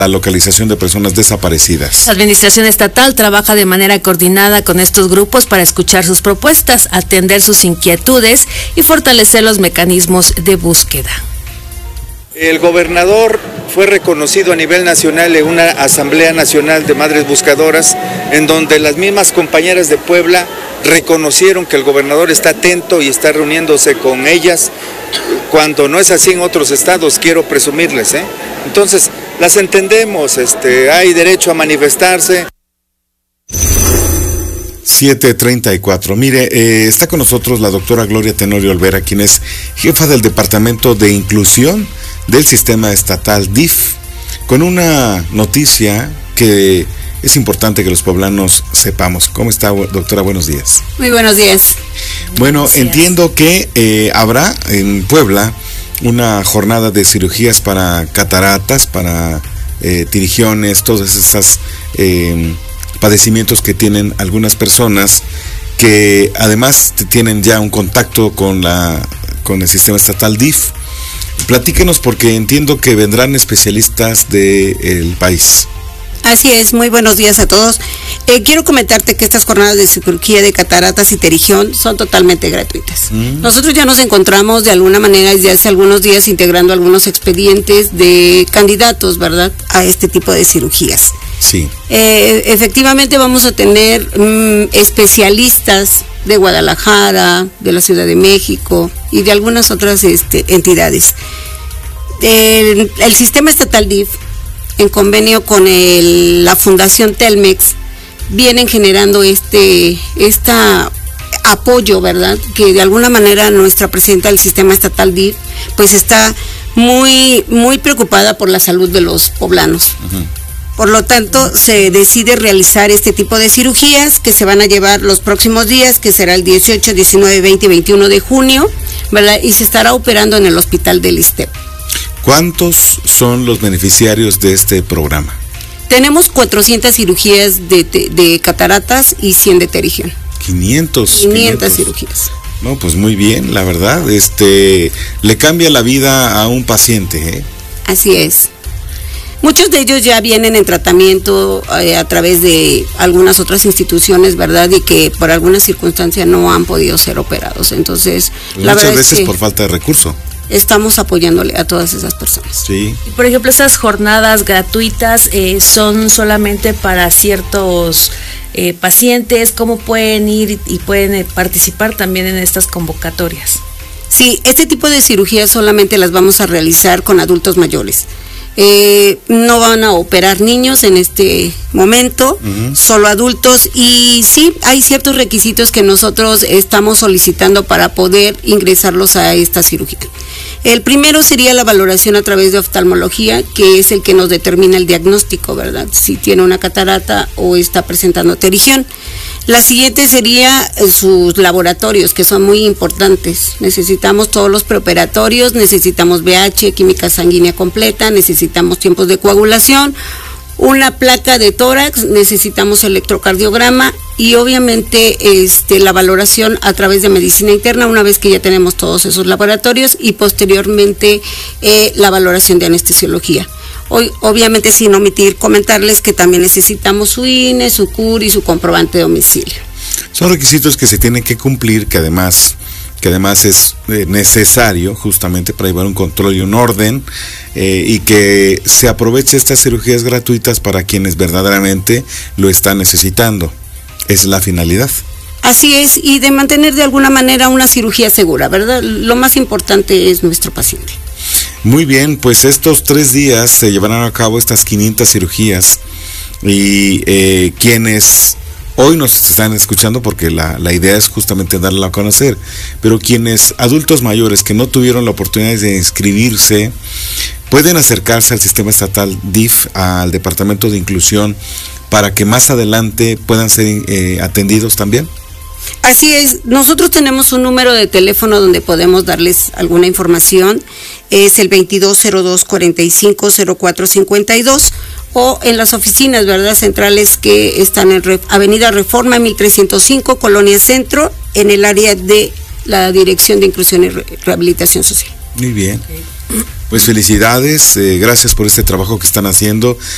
la localización de personas desaparecidas. La Administración Estatal trabaja de manera coordinada con estos grupos para escuchar sus propuestas, atender sus inquietudes y fortalecer los mecanismos de búsqueda. El gobernador fue reconocido a nivel nacional en una Asamblea Nacional de Madres Buscadoras, en donde las mismas compañeras de Puebla reconocieron que el gobernador está atento y está reuniéndose con ellas, cuando no es así en otros estados, quiero presumirles, Entonces, las entendemos, hay derecho a manifestarse. 7:34. Mire, está con nosotros la doctora Gloria Tenorio Olvera, quien es jefa del Departamento de Inclusión del Sistema Estatal DIF, con una noticia que es importante que los poblanos sepamos. ¿Cómo está, doctora? Buenos días. Muy buenos días. Bueno, entiendo que habrá en Puebla una jornada de cirugías para cataratas, para tirigiones, todas estas padecimientos que tienen algunas personas que además tienen ya un contacto con el sistema estatal DIF. Platíquenos, porque entiendo que vendrán especialistas del país. Así es, muy buenos días a todos. Quiero comentarte que estas jornadas de cirugía de cataratas y terigión son totalmente gratuitas. Nosotros ya nos encontramos de alguna manera desde hace algunos días integrando algunos expedientes de candidatos, ¿verdad?, a este tipo de cirugías. Sí. Efectivamente vamos a tener especialistas de Guadalajara, de la Ciudad de México y de algunas otras entidades. El sistema estatal DIF, en convenio con la Fundación Telmex, vienen generando este apoyo, ¿verdad?, que de alguna manera nuestra presidenta del sistema estatal DIF pues está muy, muy preocupada por la salud de los poblanos. Por lo tanto, se decide realizar este tipo de cirugías que se van a llevar los próximos días, que será el 18, 19, 20 y 21 de junio, ¿verdad? Y se estará operando en el hospital del ISSSTE. ¿Cuántos son los beneficiarios de este programa? Tenemos 400 cirugías de cataratas y 100 de terigión. 500 cirugías. No, pues muy bien, la verdad. Le cambia la vida a un paciente, Así es. Muchos de ellos ya vienen en tratamiento a través de algunas otras instituciones, ¿verdad? Y que por alguna circunstancia no han podido ser operados. Entonces, la verdad muchas veces por falta de recurso. Estamos apoyándole a todas esas personas. Sí. Por ejemplo, esas jornadas gratuitas son solamente para ciertos pacientes. ¿Cómo pueden ir y pueden participar también en estas convocatorias? Sí, este tipo de cirugías solamente las vamos a realizar con adultos mayores. No van a operar niños en este momento, solo adultos, y sí, hay ciertos requisitos que nosotros estamos solicitando para poder ingresarlos a esta cirugía. El primero sería la valoración a través de oftalmología, que es el que nos determina el diagnóstico, ¿verdad?, si tiene una catarata o está presentando terigión. La siguiente sería sus laboratorios, que son muy importantes. Necesitamos todos los preoperatorios, necesitamos VH, química sanguínea completa, necesitamos tiempos de coagulación, una placa de tórax, necesitamos electrocardiograma y obviamente la valoración a través de medicina interna una vez que ya tenemos todos esos laboratorios, y posteriormente la valoración de anestesiología. Hoy, obviamente, sin omitir comentarles que también necesitamos su INE, su CUR y su comprobante de domicilio. Son requisitos que se tienen que cumplir, que además es necesario justamente para llevar un control y un orden, y que se aproveche estas cirugías gratuitas para quienes verdaderamente lo están necesitando. Es la finalidad. Así es, y de mantener de alguna manera una cirugía segura, ¿verdad? Lo más importante es nuestro paciente. Muy bien, pues estos 3 días se llevarán a cabo estas 500 cirugías, y quienes hoy nos están escuchando, porque la idea es justamente darla a conocer, pero quienes adultos mayores que no tuvieron la oportunidad de inscribirse, pueden acercarse al sistema estatal DIF, al Departamento de Inclusión, para que más adelante puedan ser atendidos también. Así es, nosotros tenemos un número de teléfono donde podemos darles alguna información, es el 2202-450452, o en las oficinas, ¿verdad?, centrales que están en Avenida Reforma 1305, Colonia Centro, en el área de la Dirección de Inclusión y Rehabilitación Social. Muy bien. Pues felicidades, gracias por este trabajo que están haciendo.